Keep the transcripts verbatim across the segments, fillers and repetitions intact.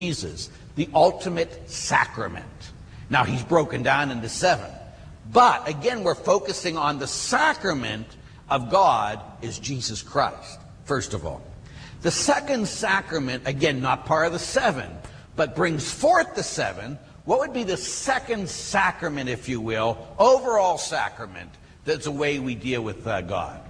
Jesus, the ultimate sacrament. Now, he's broken down into seven. But, again, we're focusing on the sacrament of God is Jesus Christ, first of all. The second sacrament, again, not part of the seven, but brings forth the seven. What would be the second sacrament, if you will, overall sacrament, that's a way we deal with uh, God?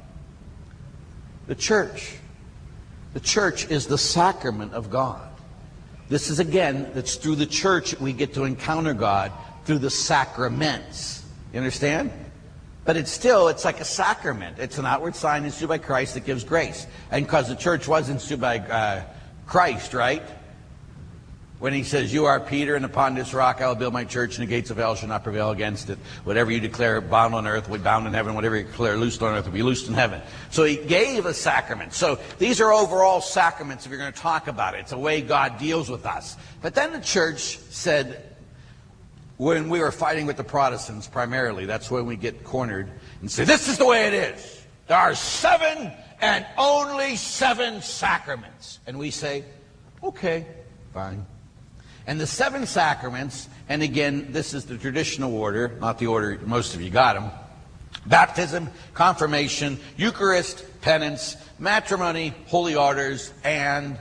The church. The church is the sacrament of God. This is, again, it's through the church we get to encounter God through the sacraments. You understand? But it's still, it's like a sacrament. It's an outward sign instituted by Christ that gives grace. And because the church was instituted by uh, Christ, right? When he says, you are Peter, and upon this rock I will build my church, and the gates of hell shall not prevail against it. Whatever you declare bound on earth will be bound in heaven. Whatever you declare loosed on earth will be loosed in heaven. So he gave a sacrament. So these are overall sacraments if you're going to talk about it. It's a way God deals with us. But then the church said, when we were fighting with the Protestants primarily, that's when we get cornered and say, this is the way it is. There are seven and only seven sacraments. And we say, okay, fine. And the seven sacraments, and again, this is the traditional order, not the order most of you got them. Baptism, confirmation, Eucharist, penance, matrimony, holy orders, and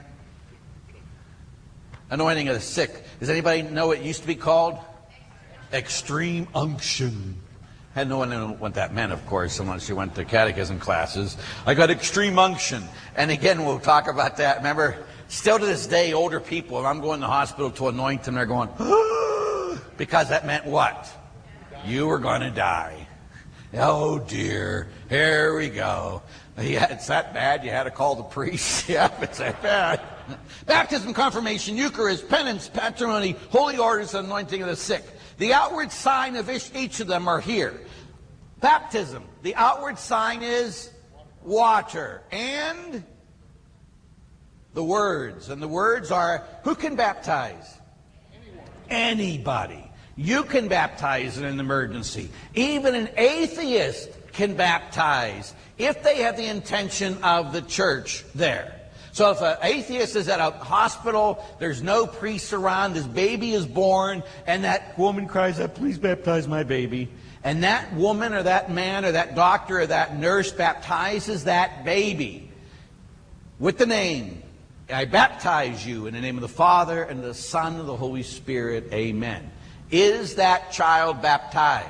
anointing of the sick. Does anybody know what it used to be called? Extreme unction. Had no one knew what that meant, of course, unless you went to catechism classes. I got extreme unction. And again, we'll talk about that. Remember, still to this day, older people, if I'm going to the hospital to anoint them, they're going, ah, because that meant what? You were going to die. Oh, dear. Here we go. Yeah, it's that bad you had to call the priest. Yeah, it's that bad. Baptism, confirmation, Eucharist, penance, patrimony, holy orders, and anointing of the sick. The outward sign of each of them are here. Baptism, the outward sign is water. And the words. And the words are, who can baptize? Anyone. Anybody. You can baptize in an emergency. Even an atheist can baptize if they have the intention of the church there. So if an atheist is at a hospital, there's no priests around, this baby is born, and that woman cries out, please baptize my baby. And that woman or that man or that doctor or that nurse baptizes that baby with the name, I baptize you in the name of the Father and the Son and the Holy Spirit. Amen. Is that child baptized?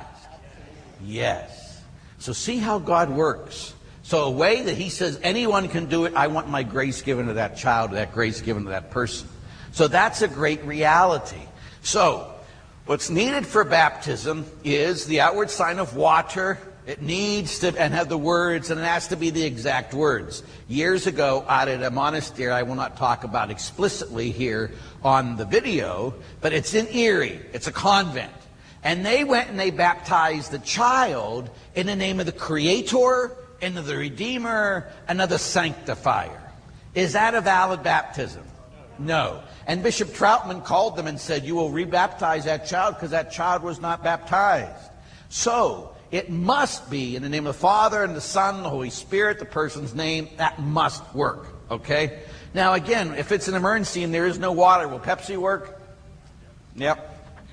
Yes. So see how God works. So a way that he says anyone can do it, I want my grace given to that child, that grace given to that person. So that's a great reality. So what's needed for baptism is the outward sign of water. It needs to, and have the words, and it has to be the exact words. Years ago, out at a monastery, I will not talk about explicitly here on the video, but it's in Erie. It's a convent. And they went and they baptized the child in the name of the Creator, and of the Redeemer, and of the Sanctifier. Is that a valid baptism? No. And Bishop Troutman called them and said, you will rebaptize that child because that child was not baptized. So, it must be in the name of the Father and the Son and the Holy Spirit, the person's name. That must work, okay? Now again, if it's an emergency and there is no water, will Pepsi work? Yep.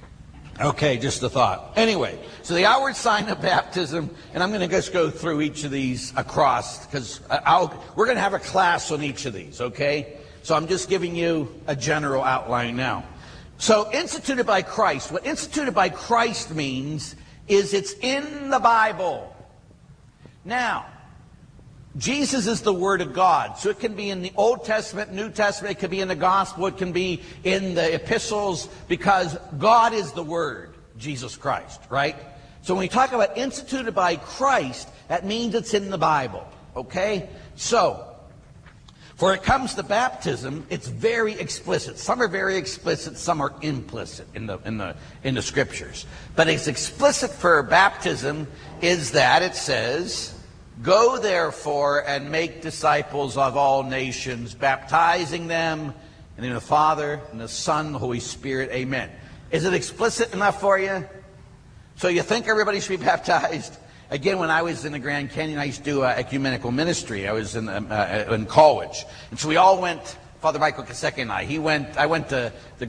Okay, just a thought. Anyway, so the outward sign of baptism, and I'm going to just go through each of these across, because we're going to have a class on each of these, okay? So I'm just giving you a general outline now. So instituted by Christ. What instituted by Christ means is it's in the Bible. Now, Jesus is the Word of God. So it can be in the Old Testament, New Testament, it can be in the Gospel, it can be in the epistles, because God is the Word, Jesus Christ, right? So when we talk about instituted by Christ, that means it's in the Bible, okay? So, for it comes to baptism, it's very explicit. Some are very explicit, some are implicit in the, in the, in the Scriptures. But it's explicit for baptism is that it says, go therefore and make disciples of all nations, baptizing them in the name of the Father and the Son and the Holy Spirit. Amen. Is it explicit enough for you? So you think everybody should be baptized? Again, when I was in the Grand Canyon, I used to do uh, ecumenical ministry. I was in, uh, in college. And so we all went Father Michael Kasecki and I. He went. I went to the